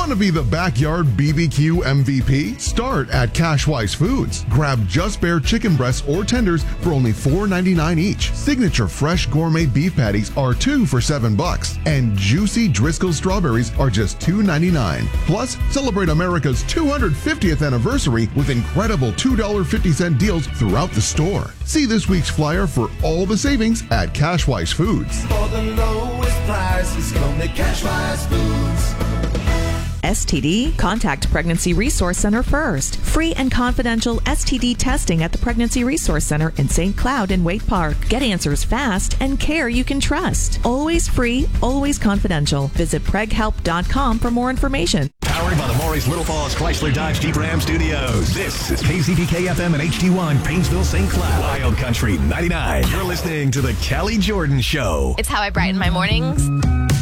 Want to be the backyard BBQ MVP? Start at Cashwise Foods. Grab Just Bare chicken breasts or tenders for only $4.99 each. Signature fresh gourmet beef patties are 2 for $7. And juicy Driscoll strawberries are just $2.99. Plus, celebrate America's 250th anniversary with incredible $2.50 deals throughout the store. See this week's flyer for all the savings at Cashwise Foods. For the lowest prices, come to Cashwise Foods. STD? Contact Pregnancy Resource Center first. Free and confidential STD testing at the Pregnancy Resource Center in St. Cloud and Waite Park. Get answers fast and care you can trust. Always free, always confidential. Visit preghelp.com for more information. Powered by the Maurice Little Falls Chrysler Dodge Jeep Ram Studios. This is KCPK FM and HD1 Painesville, St. Cloud. Wild Country 99. You're listening to The Kelly Jordan Show. It's how I brighten my mornings.